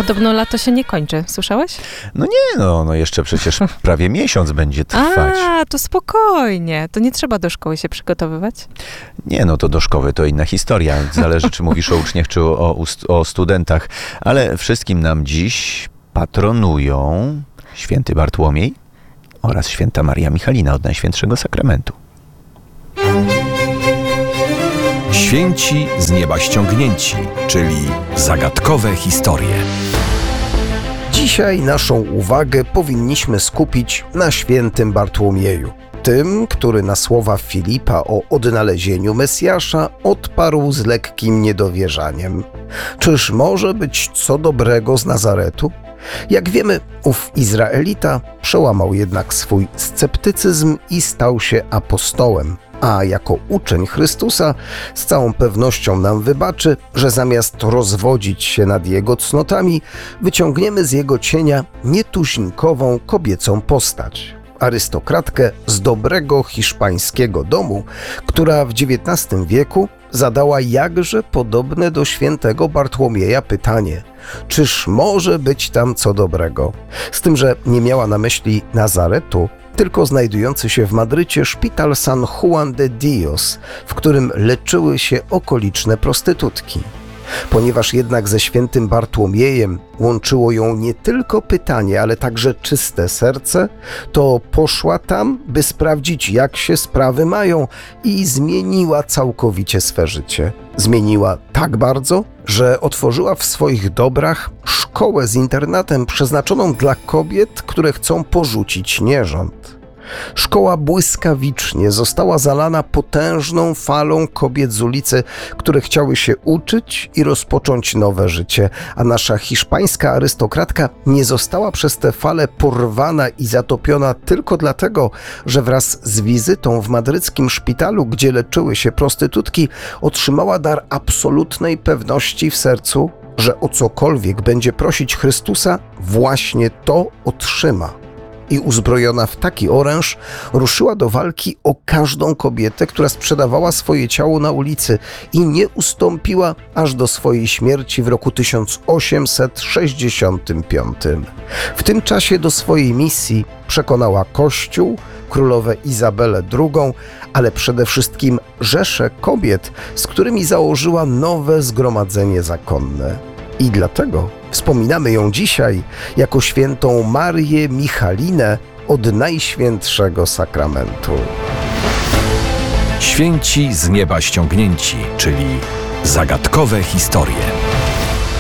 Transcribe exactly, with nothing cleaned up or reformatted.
podobno lato się nie kończy. Słyszałeś? No nie, no, no jeszcze przecież prawie miesiąc będzie trwać. A, to spokojnie. To nie trzeba do szkoły się przygotowywać? Nie, no to do szkoły to inna historia. Zależy, czy mówisz o uczniach, czy o, o, o studentach. Ale wszystkim nam dziś patronują święty Bartłomiej oraz święta Maria Michalina od Najświętszego Sakramentu. Święci z nieba ściągnięci, czyli zagadkowe historie. Dzisiaj naszą uwagę powinniśmy skupić na świętym Bartłomieju. Tym, który na słowa Filipa o odnalezieniu Mesjasza odparł z lekkim niedowierzaniem. Czyż może być co dobrego z Nazaretu? Jak wiemy, ów Izraelita przełamał jednak swój sceptycyzm i stał się apostołem, a jako uczeń Chrystusa z całą pewnością nam wybaczy, że zamiast rozwodzić się nad jego cnotami, wyciągniemy z jego cienia nietuzinkową kobiecą postać. Arystokratkę z dobrego hiszpańskiego domu, która w dziewiętnastym wieku zadała jakże podobne do świętego Bartłomieja pytanie: czyż może być tam co dobrego? Z tym, że nie miała na myśli Nazaretu, tylko znajdujący się w Madrycie szpital San Juan de Dios, w którym leczyły się okoliczne prostytutki. Ponieważ jednak ze świętym Bartłomiejem łączyło ją nie tylko pytanie, ale także czyste serce, to poszła tam, by sprawdzić, jak się sprawy mają, i zmieniła całkowicie swe życie. Zmieniła tak bardzo, że otworzyła w swoich dobrach szkołę z internatem przeznaczoną dla kobiet, które chcą porzucić nierząd. Szkoła błyskawicznie została zalana potężną falą kobiet z ulicy, które chciały się uczyć i rozpocząć nowe życie, a nasza hiszpańska arystokratka nie została przez tę falę porwana i zatopiona tylko dlatego, że wraz z wizytą w madryckim szpitalu, gdzie leczyły się prostytutki, otrzymała dar absolutnej pewności w sercu, że o cokolwiek będzie prosić Chrystusa, właśnie to otrzyma. I uzbrojona w taki oręż ruszyła do walki o każdą kobietę, która sprzedawała swoje ciało na ulicy, i nie ustąpiła aż do swojej śmierci w roku tysiąc osiemset sześćdziesiątym piątym. W tym czasie do swojej misji przekonała Kościół, królowę Izabelę drugą, ale przede wszystkim rzeszę kobiet, z którymi założyła nowe zgromadzenie zakonne. I dlatego wspominamy ją dzisiaj jako świętą Marię Michalinę od Najświętszego Sakramentu. Święci z nieba ściągnięci, czyli zagadkowe historie.